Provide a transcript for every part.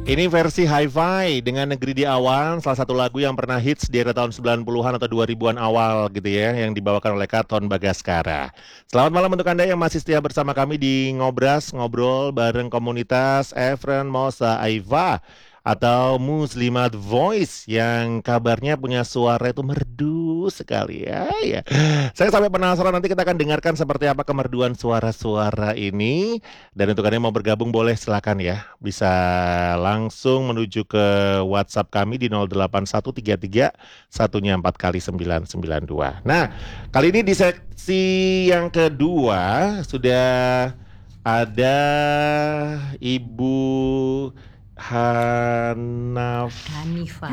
Ini versi hi-fi dengan Negeri di Awan, salah satu lagu yang pernah hits di era tahun 90-an atau 2000-an awal gitu ya, yang dibawakan oleh Katon Bagaskara. Selamat malam untuk Anda yang masih setia bersama kami di Ngobras, ngobrol bareng komunitas Efren Mosa Aiva atau Muslimat Voice yang kabarnya punya suara itu merdu sekali ya. Saya sampai penasaran, nanti kita akan dengarkan seperti apa kemerduan suara-suara ini. Dan untuk Anda yang mau bergabung boleh silakan ya. Bisa langsung menuju ke WhatsApp kami di 08133 satunya 4 kali 992. Nah, kali ini di seksi yang kedua sudah ada Ibu Hanifah.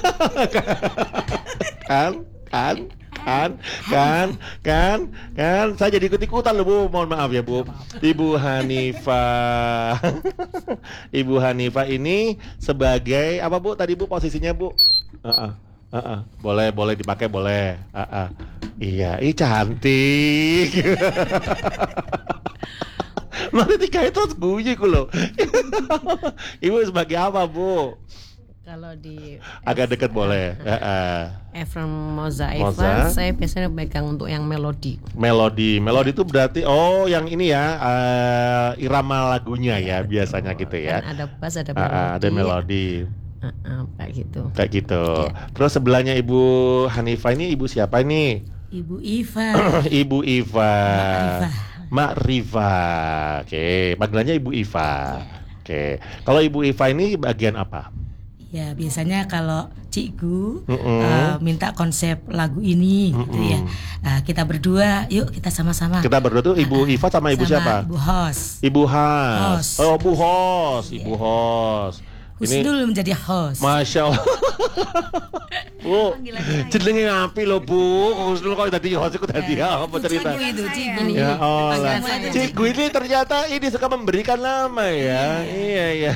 kan saya jadi ikut-ikutan loh Bu, mohon maaf ya Bu. Ibu Hanifah. Ibu Hanifah ini sebagai apa Bu tadi Bu posisinya Bu? Boleh dipakai boleh. Iya, cantik. Mari tiga itu bunyi ku loh. Ibu sebagai apa Bu? Kalau di agak dekat boleh. Efren Mosa Aiva, saya biasanya pegang untuk yang melodi. Melodi itu berarti yang ini ya, irama lagunya ya biasanya gitu ya. Kan ada bass, ada melodi. Ada melodi. Kayak gitu. Kayak gitu. Ya. Terus sebelahnya Ibu Hanifah ini ibu siapa ini? Ibu Iva. Ibu Iva. Mak Riva. Oke, panggilannya Ibu Iva. Oke. Kalau Ibu Iva ini bagian apa? Ya biasanya kalau cikgu minta konsep lagu ini gitu ya, kita berdua yuk kita sama-sama. Kita berdua tuh Ibu Iva sama Ibu siapa? Ibu Hos. Ibu Has. Oh Bu Hos, Ibu Hos. Husnul menjadi host. Masya Allah. Bu, jenenge ngapi loh Bu. Husnul kok tadi host, aku tadi apa cerita? Ya Allah. Cikgu ini ternyata ini suka memberikan nama ya. Iya.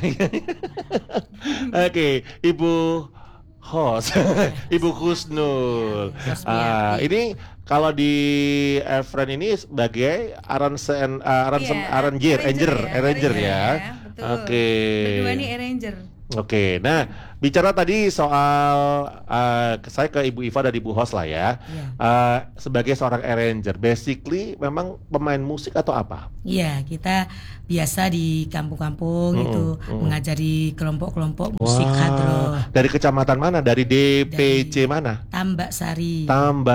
Oke, Ibu host, Ibu Husnul. Ini kalau di Efren ini sebagai arranger ya. Oke. Berdua nih arranger. Oke, nah bicara tadi soal saya ke Ibu Iva dan Ibu Hos lah ya. Sebagai seorang arranger, basically memang pemain musik atau apa? Iya, kita biasa di kampung-kampung itu mengajari kelompok-kelompok musik hadroh. Dari kecamatan mana? Dari DPC mana? Tambak Sari.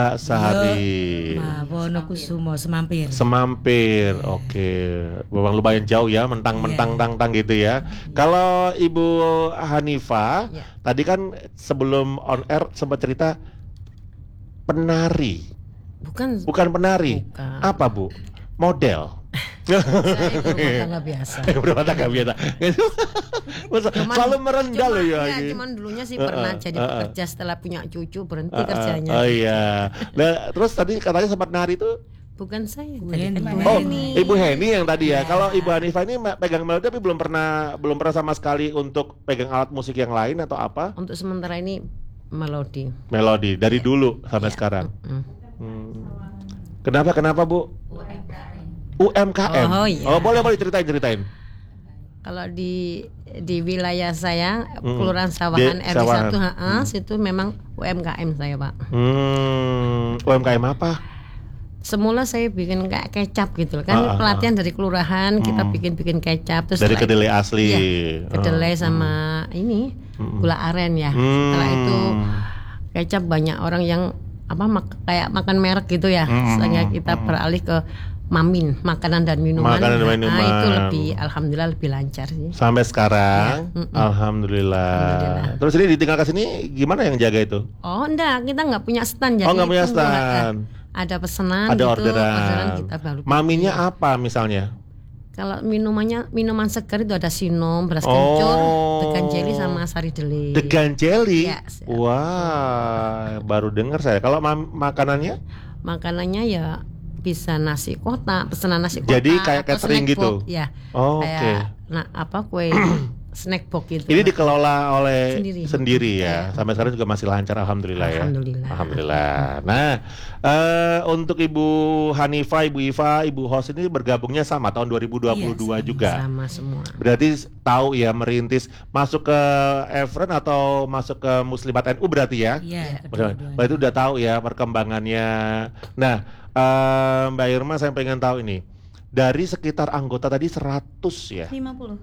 Wonokusumo, Semampir. Oke. Memang lumayan jauh ya, mentang-mentang gitu ya. Kalau Ibu Hanifah, tadi kan sebelum on air sempat cerita penari. Bukan penari. Bukan. Apa Bu? Model. Saya berumah tangga biasa. Selalu merendah loh ya. Cuman dulunya sih pernah jadi pekerja, setelah punya cucu berhenti kerjanya. Oh iya. Nah, terus tadi katanya sempat nari itu. Bukan saya. Ibu Heni yang tadi ya. Kalau Ibu Hanifah ini pegang melodi tapi belum pernah sama sekali untuk pegang alat musik yang lain atau apa? Untuk sementara ini melodi. Dari dulu sampai sekarang. Kenapa Bu? UMKM. Boleh ceritain. Kalau di wilayah saya, Kelurahan Sawahan RW 1 situ memang UMKM saya, Pak. UMKM apa? Semula saya bikin kayak kecap gitu kan, pelatihan dari kelurahan kita bikin kecap terus dari kedelai asli. Kedelai sama ini gula aren ya. Setelah itu kecap banyak orang yang kayak makan merek gitu ya. Sehingga kita beralih ke makanan dan minuman. Itu alhamdulillah lebih lancar sih. Sampai sekarang alhamdulillah. Terus ini ditinggal ke sini gimana yang jaga itu? Enggak, kita enggak punya stand jadi. Enggak punya stand. Ada pesanan ada gitu, orderan kita baru. Maminya apa misalnya? Kalau minuman segar itu ada sinom, beras kencur, degan jelly sama sari deli. Degan jelly? Ya, wah, baru dengar saya. Kalau makanannya? Makanannya ya bisa nasi kotak, pesanan nasi kotak. Jadi kayak catering gitu? Ya. Oke. Kue snack box itu. Ini dikelola oleh Sendiri. sendiri ya. Sampai sekarang juga masih lancar, alhamdulillah ya. Alhamdulillah. Nah, untuk Ibu Hanifah, Ibu Iva, Ibu Hos ini bergabungnya sama tahun 2022 juga. Sama semua. Berarti tahu ya merintis masuk ke Evren atau masuk ke Muslimat NU berarti ya? Iya. Berarti udah tahu ya perkembangannya. Nah, Mbak Irma saya pengen tahu ini. Dari sekitar anggota tadi 100 ya? 150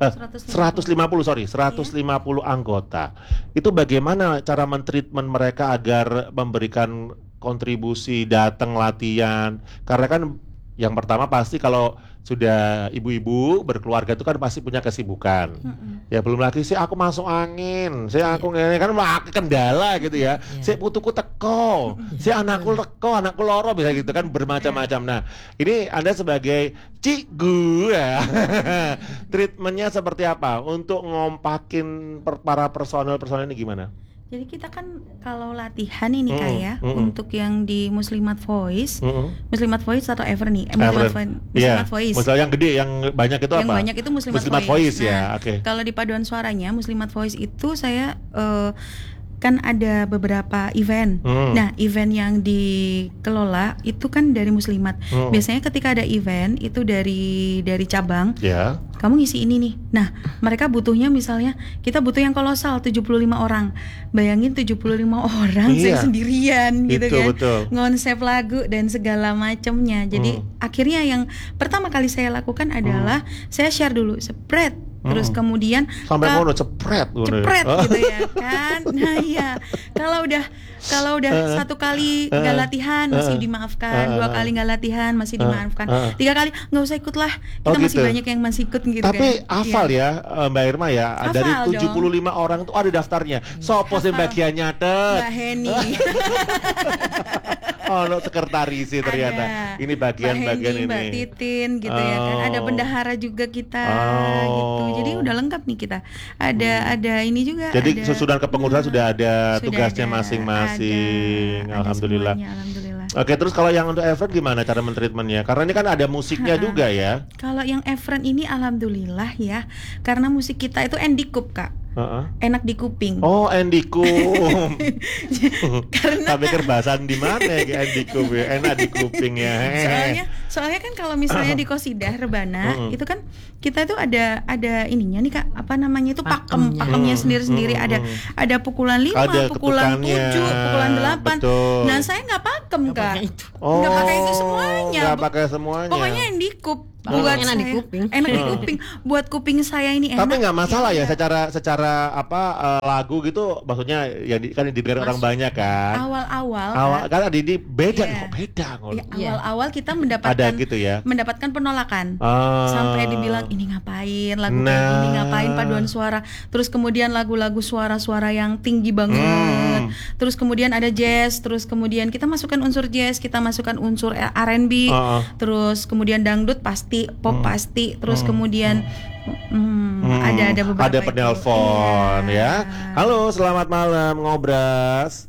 anggota. Itu bagaimana cara mentreatment mereka agar memberikan kontribusi, datang latihan? Karena kan yang pertama pasti kalau sudah ibu-ibu berkeluarga itu kan pasti punya kesibukan. Ya belum lagi sih aku masuk angin, aku ini kan kendala gitu ya. Si putuku teko, si anakku loro bisa gitu kan bermacam-macam. Nah, ini Anda sebagai cikgu ya. Treatmentnya seperti apa untuk ngompakin para personel ini gimana? Jadi kita kan kalau latihan ini kayak untuk yang di Muslimat Voice, Muslimat Voice atau Ever nih, Muslimat Voice. Muslimat yang gede, yang banyak itu yang apa? Yang banyak itu Muslimat Voice Nah, ya. Oke. Kalau di paduan suaranya Muslimat Voice itu saya kan ada beberapa event. Nah, event yang dikelola itu kan dari Muslimat. Biasanya ketika ada event itu dari cabang. Ya. Kamu ngisi ini nih. Nah, mereka butuhnya misalnya kita butuh yang kolosal 75 orang. Bayangin 75 orang saya sendirian gitu itu, kan. Betul. Ngonsep lagu dan segala macamnya. Jadi akhirnya yang pertama kali saya lakukan adalah saya share dulu, spread. Terus kemudian sampai ngono cepret gitu ya kan. Nah iya, kalau udah satu kali nggak latihan masih dimaafkan, dua kali nggak latihan masih dimaafkan, tiga kali nggak usah ikut lah, kita masih banyak yang masih ikut gitu. Tapi hafal ya Mbak Irma ya, dari 75 orang itu ada daftarnya. Sopo sing bagian nyatet? Mbak Heni. Oh, no, sekretaris ternyata. Ini bagian-bagian ini. Mbak Titin gitu ya kan. Ada bendahara juga kita gitu. Jadi udah lengkap nih kita. Ada ini juga. Jadi susunan kepengurusan sudah ada tugasnya ada, masing-masing. ada Alhamdulillah. Alhamdulillah. Oke, terus kalau yang untuk Evren gimana cara mentreatmentnya? Karena ini kan ada musiknya juga ya. Kalau yang Evren ini alhamdulillah ya, karena musik kita itu endikup Kak. Enak di kuping. Oh, endikum. Karena tapi kerbasan di mana ya endikum ya? Enak di kuping ya. Soalnya kan kalau misalnya di qosidah rebana itu kan kita tuh ada ininya nih Kak, apa namanya itu pakemnya sendiri-sendiri, ada pukulan 5, pukulan 7, pukulan 8. Betul. Nah, saya nggak pakem Kak. Nggak pakai itu semuanya. Nggak pakai semuanya. Pokoknya endikup. Buat enak di kuping. Enak di kuping. Buat kuping saya ini enak. Tapi nggak masalah ya secara lagu gitu, maksudnya yang kan didengar orang banyak kan. Awal-awal kan ini beda kok beda. Awal-awal kita mendapatkan penolakan. Sampai dibilang ini ngapain lagu kayak gini, ngapain paduan suara. Terus kemudian lagu-lagu suara-suara yang tinggi banget. Terus kemudian ada jazz, terus kemudian kita masukkan unsur jazz, kita masukkan unsur R&B. Terus kemudian dangdut pasti, pop pasti, terus kemudian ada beberapa. Ada penelpon ya. Halo, selamat malam Ngobras.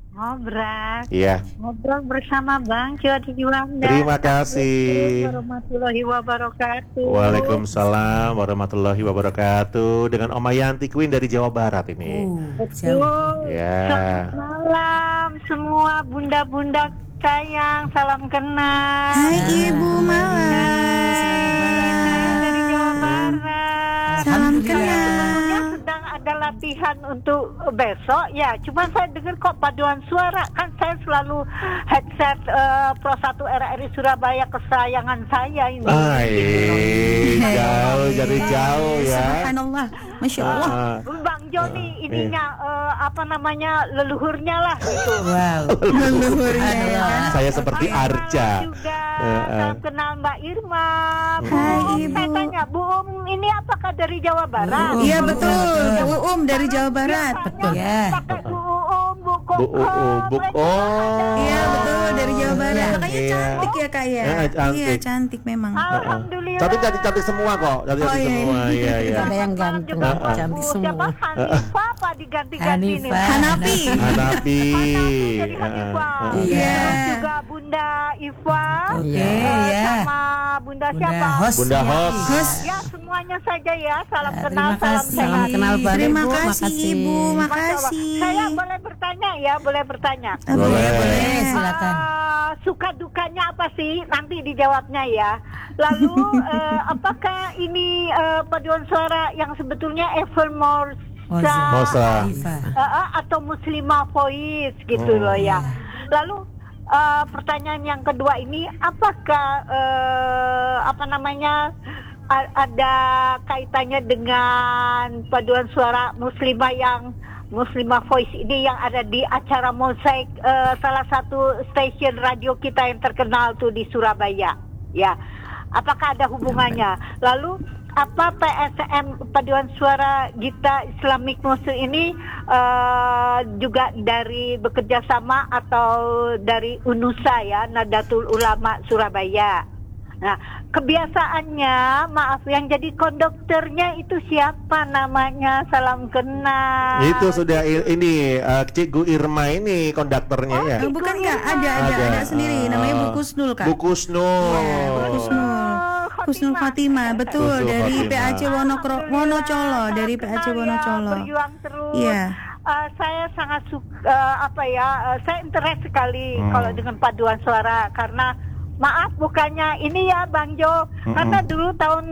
Iya. Ngobrol bersama Bang Cuati Juanda. Terima kasih. Warahmatullahi wabarakatuh. Waalaikumsalam warahmatullahi wabarakatuh. Dengan Oma Yanti Queen dari Jawa Barat ini. Betul. Ya. Selamat malam semua bunda-bunda sayang, salam kenal. Hai Ibu malam. Dari Jawa Barat. Salam kenal. Sebetulnya sedang ada latihan untuk besok ya. Cuman saya dengar kok paduan suara, kan saya selalu headset Pro 1 RRI Surabaya kesayangan saya ini. Jauh jadi jauh ya. Subhanallah, masya Allah. Bang Joni ininya leluhurnya lah gitu. Wow. Leluhurnya ya. Saya seperti Arca. Juga salam kenal Mbak Irma. Hai, Ibu. Saya tanya Bu ini apakah dari Jawa Barat? Iya betul, Bu dari Jawa Barat. Betul ya. Pakai Bu Bu Iya betul dari Jawa Barat. Makanya Iya. cantik ya Kak ya. Cantik. Iya cantik memang. Alhamdulillah. Tapi cantik semua kok. Cantik semua. Iya. Gak ada yang ganteng, cantik semua. Siapa Hanifah apa diganti-ganti nih? Hanifah. Hanapi. Hanapi. Jadi Hanifah. Iya. Terus juga Bunda Bunda Iva, ya. sama Bunda siapa? Bunda Hos. Ya semuanya saja ya. Salam kenal, Terima salam kasih. sehat. Salam kenal baru, Terima Bu. kasih Ibu, Masya Allah. makasih. Saya boleh bertanya ya, boleh bertanya. Boleh, silakan. Suka dukanya apa sih? Nanti dijawabnya ya. Lalu apakah ini paduan suara yang sebetulnya Mosa. atau Muslimah Voice gitu loh ya. Lalu pertanyaan yang kedua ini, apakah ada kaitannya dengan paduan suara Muslimah Voice ini yang ada di acara Mosaik, salah satu stasiun radio kita yang terkenal tuh di Surabaya ya. Apakah ada hubungannya? Lalu apa PSM paduan suara Gita Islamic Muslim ini juga dari bekerja sama atau dari UNUSA ya, Nahdlatul Ulama Surabaya. Nah, kebiasaannya, maaf, yang jadi konduktornya itu siapa namanya? Salam kenal. Itu sudah ini Cikgu Irma ini konduktornya ya. Bukan Kak, ada sendiri namanya Bu Kusnul Kak. Bu Kusnul. Husnul Khotimah, betul, Husnul dari Khotimah. PAC Wonocolo, dari PAC Wonocolo. Berjuang terus. Iya. Saya sangat suka saya interest sekali kalau dengan paduan suara, karena maaf bukannya ini ya Bang Jo, karena dulu tahun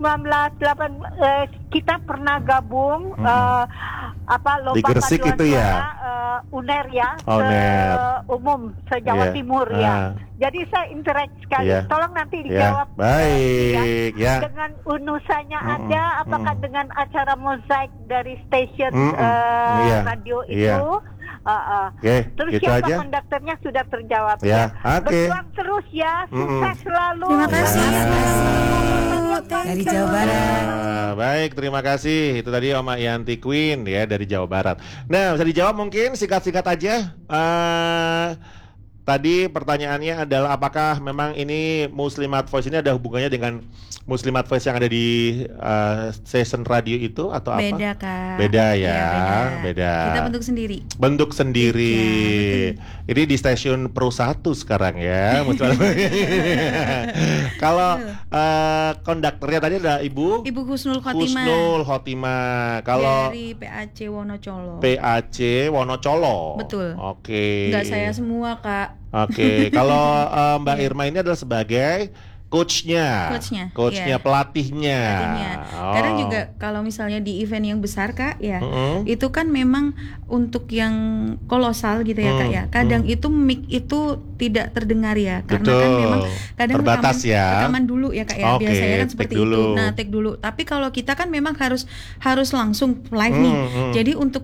1908 kita pernah gabung lomba Di Gresik paduan itu ya? suara UNER ya, UNER. umum se-Jawa Iya. Timur ya. Jadi saya interest sekali. Iya. Tolong nanti Ya, dijawab. baik ya. Dengan unusanya ada, apakah dengan acara mozaik dari stasiun Iya. radio Iya. itu? Oke, Terus gitu siapa aja. konduktornya sudah terjawab Ya, oke. Berjuang terus ya, sukses selalu. Terima kasih. Dari Jawa Barat. Baik, terima kasih. Itu tadi Oma Yanti Queen ya dari Jawa Barat. Nah, bisa dijawab mungkin singkat-singkat aja. Tadi pertanyaannya adalah apakah memang ini Muslimat Voice ini ada hubungannya dengan Muslimat Voice yang ada di stasiun radio itu atau apa? Beda Kak. Beda ya, Iya, beda. Kita bentuk sendiri. Bentuk sendiri. Ini di stasiun Pro 1 sekarang ya. Kalau konduktornya tadi ada Ibu Husnul Khotimah. Husnul Khotimah. Kalau Dari PAC Wonocolo. PAC Wonocolo. Betul. Oke. Enggak saya semua Kak. Oke. Kalau Mbak Irma ini adalah sebagai coachnya, iya. pelatihnya. Kadang juga kalau misalnya di event yang besar Kak ya, itu kan memang untuk yang kolosal gitu ya Kak ya. Kadang itu mic itu tidak terdengar ya, karena kan memang kadang terbatas rekaman dulu ya Kak ya. Oke, Biasanya kan seperti take dulu. itu. Nah, take dulu. Tapi kalau kita kan memang harus langsung live nih. Jadi untuk